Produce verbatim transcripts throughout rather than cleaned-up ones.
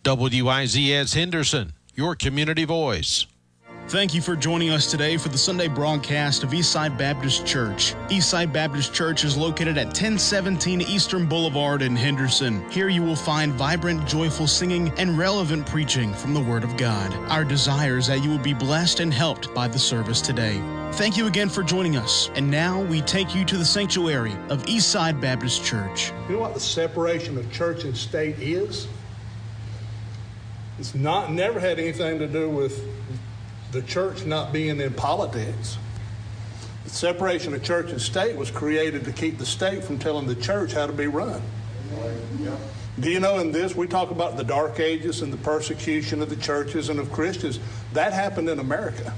W I Z S Henderson, your community voice. Thank you for joining us today for the Sunday broadcast of Eastside Baptist Church. Eastside Baptist Church is located at ten seventeen Eastern Boulevard in Henderson. Here you will find vibrant, joyful singing and relevant preaching from the Word of God. Our desire is that you will be blessed and helped by the service today. Thank you again for joining us. And now we take you to the sanctuary of Eastside Baptist Church. You know what the separation of church and state is? It's not never had anything to do with the church not being in politics. The separation of church and state was created to keep the state from telling the church how to be run. Yeah. Do you know in this, we talk about the dark ages and the persecution of the churches and of Christians. That happened in America.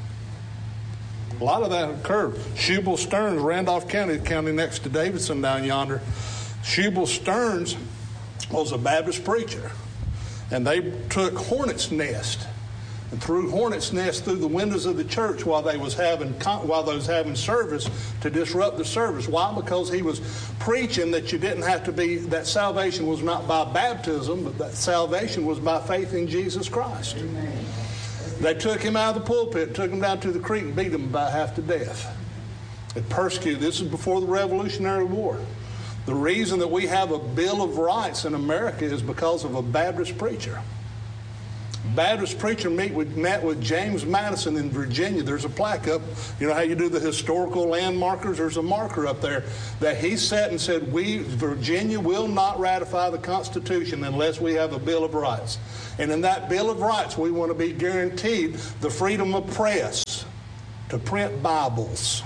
A lot of that occurred. Shubal Stearns, Randolph County, the county next to Davidson down yonder. Shubal Stearns was a Baptist preacher. And they took Hornet's Nest and threw Hornet's Nest through the windows of the church while they was having while they was having service to disrupt the service. Why? Because he was preaching that you didn't have to be, that salvation was not by baptism, but that salvation was by faith in Jesus Christ. Amen. They took him out of the pulpit, took him down to the creek and beat him about half to death. They persecuted. This is before the Revolutionary War. The reason that we have a Bill of Rights in America is because of a Baptist preacher. Baptist preacher meet with, met with James Madison in Virginia. There's a plaque up. You know how you do the historical landmarkers? There's a marker up there that he sat and said, we, Virginia, will not ratify the Constitution unless we have a Bill of Rights. And in that Bill of Rights, we want to be guaranteed the freedom of press to print Bibles.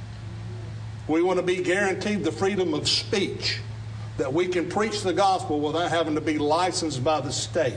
We want to be guaranteed the freedom of speech, that we can preach the gospel without having to be licensed by the state.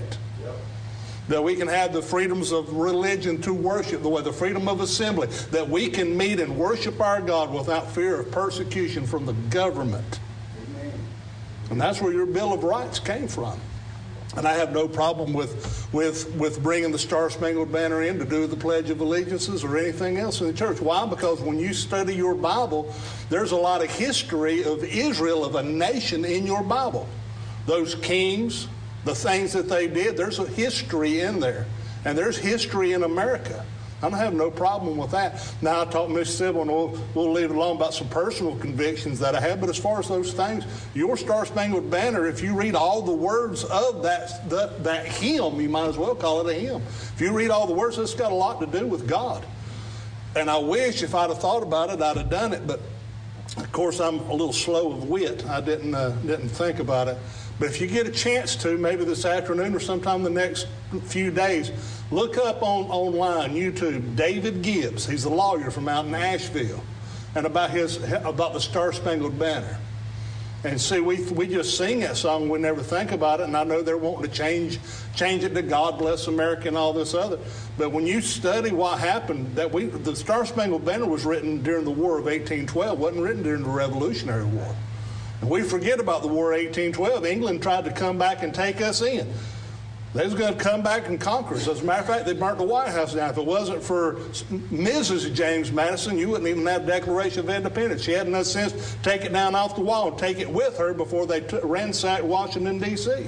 That we can have the freedoms of religion to worship, the way the freedom of assembly, that we can meet and worship our God without fear of persecution from the government. Amen. And that's where your Bill of Rights came from. And I have no problem with, with, with bringing the Star-Spangled Banner in to do the Pledge of Allegiances or anything else in the church. Why? Because when you study your Bible, there's a lot of history of Israel, of a nation in your Bible. Those kings, the things that they did, there's a history in there. And there's history in America. I don't have no problem with that. Now, I talked to Miss Sybil, and we'll, we'll leave it alone about some personal convictions that I have. But as far as those things, your Star-Spangled Banner, if you read all the words of that, that, that hymn, you might as well call it a hymn. If you read all the words, it's got a lot to do with God. And I wish if I'd have thought about it, I'd have done it. But, of course, I'm a little slow of wit. I didn't, uh, didn't think about it. But if you get a chance to, maybe this afternoon or sometime the next few days, look up on online, YouTube, David Gibbs. He's a lawyer from out in Asheville, and about his about the Star-Spangled Banner. And see, we we just sing that song, we never think about it, and I know they're wanting to change change it to God Bless America and all this other. But when you study what happened, that we the Star-Spangled Banner was written during the War of eighteen twelve, wasn't written during the Revolutionary War. And we forget about the War of eighteen twelve. England tried to come back and take us in. They was going to come back and conquer us. As a matter of fact, they burnt the White House down. If it wasn't for Missus James Madison, you wouldn't even have a Declaration of Independence. She had enough sense to take it down off the wall and take it with her before they t- ransacked Washington, D C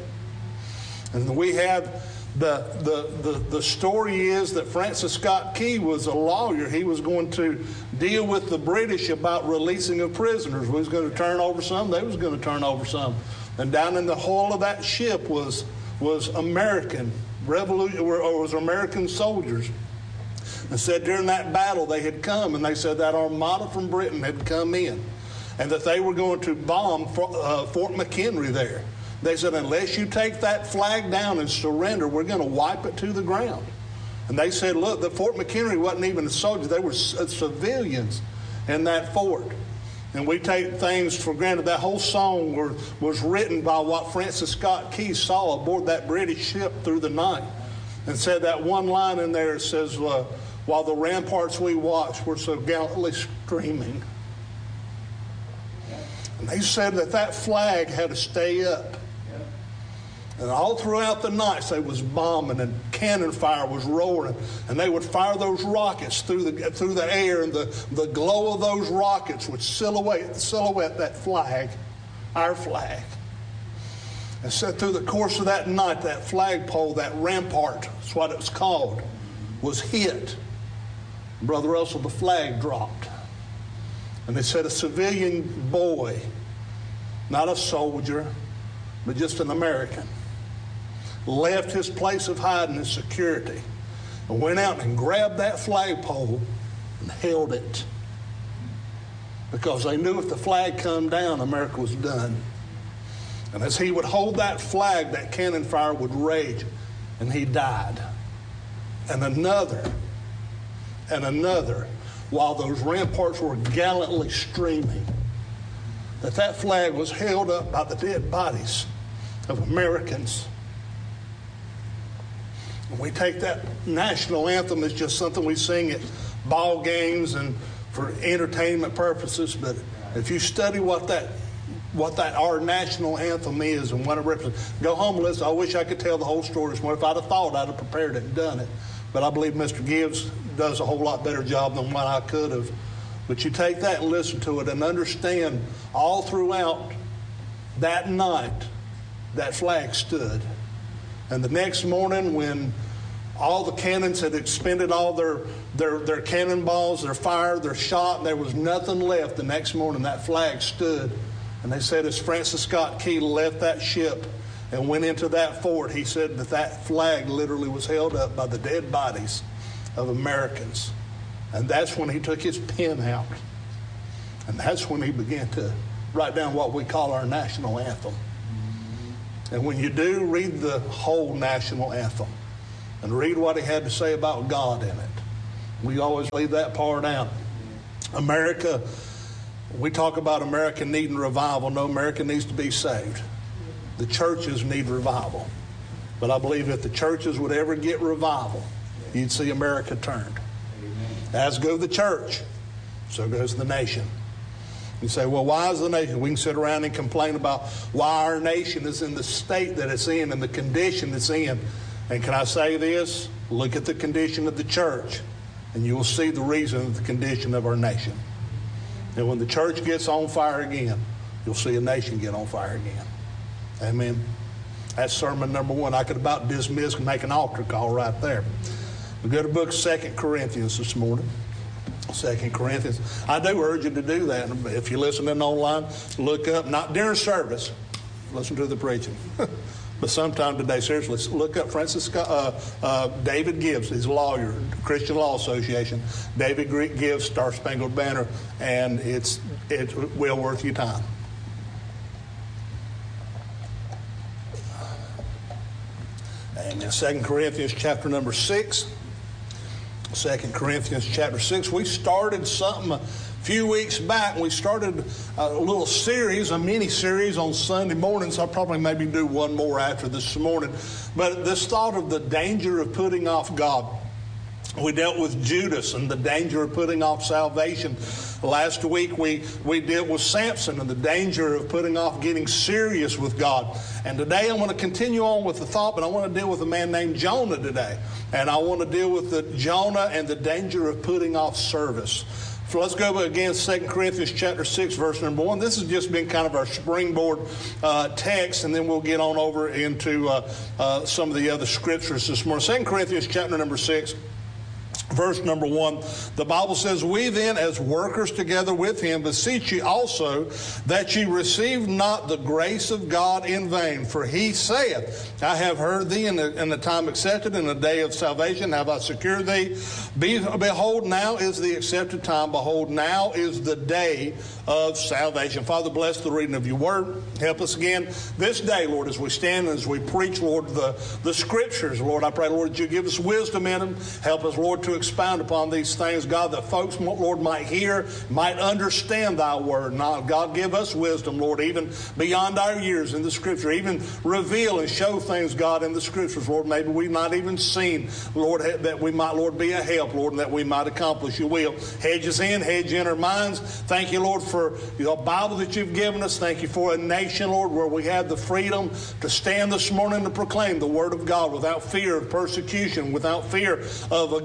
And we have the, the, the, the story is that Francis Scott Key was a lawyer. He was going to deal with the British about releasing of prisoners. We was going to turn over some. They was going to turn over some. And down in the hull of that ship was was American revolution, or was American soldiers. And said during that battle they had come, and they said that armada from Britain had come in, and that they were going to bomb uh, Fort McHenry there. They said, unless you take that flag down and surrender, we're going to wipe it to the ground. And they said, look, the Fort McHenry wasn't even a soldier. They were c- civilians in that fort. And we take things for granted. That whole song were, was written by what Francis Scott Key saw aboard that British ship through the night. And said that one line in there says, uh, while the ramparts we watched were so gallantly streaming. And they said that that flag had to stay up. And all throughout the nights they was bombing and cannon fire was roaring, and they would fire those rockets through the through the air, and the, the glow of those rockets would silhouette silhouette that flag, our flag. And so through the course of that night, that flagpole, that rampart, that's what it was called, was hit. Brother Russell, the flag dropped. And they said a civilian boy, not a soldier, but just an American, left his place of hiding and security and went out and grabbed that flagpole and held it. Because they knew if the flag come down, America was done. And as he would hold that flag, that cannon fire would rage, and he died. And another, and another, while those ramparts were gallantly streaming, that that flag was held up by the dead bodies of Americans. And we take that national anthem as just something we sing at ball games and for entertainment purposes, but if you study what that what that our national anthem is and what it represents, go home and listen. I wish I could tell the whole story this morning. If I'd have thought, I'd have prepared it and done it. But I believe Mister Gibbs does a whole lot better job than what I could have. But you take that and listen to it and understand all throughout that night, that flag stood. And the next morning when all the cannons had expended all their, their, their cannonballs, their fire, their shot, and there was nothing left, the next morning that flag stood. And they said as Francis Scott Key left that ship and went into that fort, he said that that flag literally was held up by the dead bodies of Americans. And that's when he took his pen out. And that's when he began to write down what we call our national anthem. And when you do, read the whole national anthem and read what he had to say about God in it. We always leave that part out. America, we talk about America needing revival. No, America needs to be saved. The churches need revival. But I believe if the churches would ever get revival, you'd see America turned. As goes the church, so goes the nation. You say, well, why is the nation? We can sit around and complain about why our nation is in the state that it's in and the condition it's in. And can I say this? Look at the condition of the church, and you will see the reason of the condition of our nation. And when the church gets on fire again, you'll see a nation get on fire again. Amen. That's sermon number one. I could about dismiss and make an altar call right there. We go to book Second Corinthians this morning. Second Corinthians. I do urge you to do that. If you're listening online, look up, not during service, listen to the preaching. But sometime today, seriously, look up Francis Scott, uh, uh, David Gibbs. He's a lawyer, Christian Law Association. David Gibbs, Star Spangled Banner, and it's it's well worth your time. Amen. Second Corinthians chapter number six. Second Corinthians chapter six. We started something a few weeks back. We started a little series, a mini series on Sunday mornings. I'll probably maybe do one more after this morning. But this thought of the danger of putting off God. We dealt with Judas and the danger of putting off salvation. Last week we, we dealt with Samson and the danger of putting off getting serious with God. And today I want to continue on with the thought, but I want to deal with a man named Jonah today. And I want to deal with the Jonah and the danger of putting off service. So let's go again, Second Corinthians chapter six, verse number one. This has just been kind of our springboard uh, text, and then we'll get on over into uh, uh, some of the other scriptures this morning. Second Corinthians chapter number six. Verse number one, the Bible says, we then as workers together with him beseech ye also that ye receive not the grace of God in vain. For he saith, I have heard thee in the, in the time accepted, in the day of salvation have I secured thee. Be, behold, now is the accepted time. Behold, now is the day of salvation. Father, bless the reading of your word. Help us again this day, Lord, as we stand and as we preach, Lord, the, the scriptures. Lord, I pray, Lord, that you give us wisdom in them. Help us, Lord, to expound upon these things, God, that folks, Lord, might hear, might understand thy word. Now, God, give us wisdom, Lord, even beyond our years in the scripture. Even reveal and show things, God, in the scriptures, Lord, maybe we've not even seen, Lord, that we might, Lord, be a help, Lord, and that we might accomplish your will. Hedge us in, hedge in our minds. Thank you, Lord, for the Bible that you've given us. Thank you for a nation, Lord, where we have the freedom to stand this morning to proclaim the word of God without fear of persecution, without fear of a government,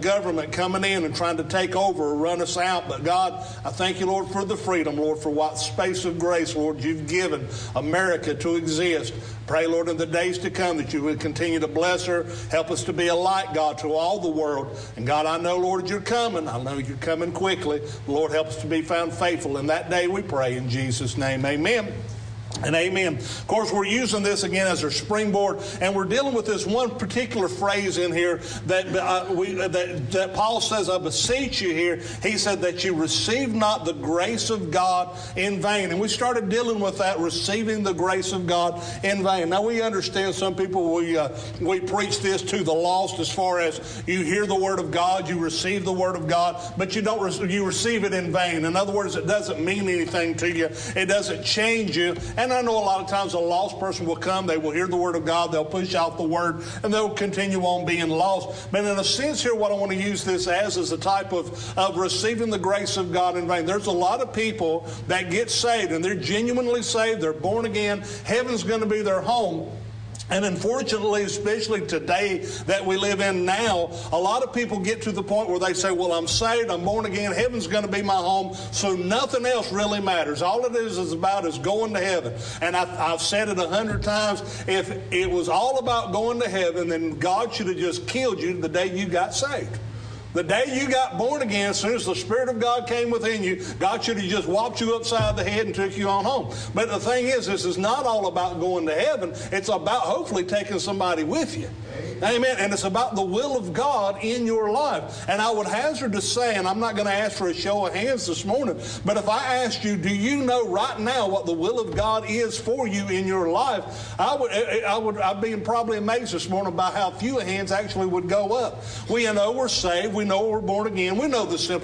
government coming in and trying to take over or run us out. But God, I thank you, Lord, for the freedom, Lord, for what space of grace, Lord, you've given America to exist. Pray, Lord, in the days to come that you would continue to bless her. Help us to be a light, God, to all the world. And God, I know, Lord, you're coming. I know you're coming quickly. Lord, help us to be found faithful. In that day we pray in Jesus' name. Amen. And amen. Of course, we're using this again as our springboard, and we're dealing with this one particular phrase in here that uh, we that, that Paul says, "I beseech you." Here, he said that you receive not the grace of God in vain, and we started dealing with that, receiving the grace of God in vain. Now we understand some people we uh, we preach this to the lost, as far as you hear the word of God, you receive the word of God, but you don't re- you receive it in vain. In other words, it doesn't mean anything to you. It doesn't change you. And I know a lot of times a lost person will come, they will hear the word of God, they'll push out the word, and they'll continue on being lost. But in a sense here, what I want to use this as is a type of, of receiving the grace of God in vain. There's a lot of people that get saved, and they're genuinely saved, they're born again, heaven's going to be their home. And unfortunately, especially today that we live in now, a lot of people get to the point where they say, well, I'm saved, I'm born again, heaven's going to be my home, so nothing else really matters. All it is is about is going to heaven. And I, I've said it a hundred times, if it was all about going to heaven, then God should have just killed you the day you got saved. The day you got born again, as soon as the Spirit of God came within you, God should have just whopped you upside the head and took you on home. But the thing is, this is not all about going to heaven. It's about hopefully taking somebody with you. Amen. And it's about the will of God in your life. And I would hazard to say, and I'm not going to ask for a show of hands this morning, but if I asked you, do you know right now what the will of God is for you in your life? I would, I would, I'd be probably amazed this morning by how few hands actually would go up. We know we're saved. We know we're born again. We know the simple